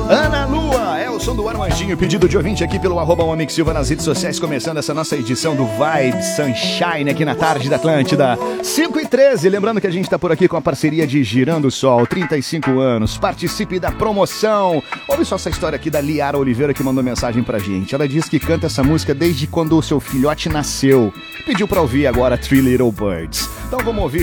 Ana Lua, é o som do Armandinho, pedido de ouvinte aqui pelo @Homem Silva nas redes sociais, começando essa nossa edição do Vibe Sunshine aqui na tarde da Atlântida. 5h13, lembrando que a gente tá por aqui com a parceria de Girando o Sol, 35 anos, participe da promoção. Ouve só essa história aqui da Liara Oliveira que mandou mensagem pra gente. Ela diz que canta essa música desde quando o seu filhote nasceu. Pediu pra ouvir agora Three Little Birds. Então vamos ouvir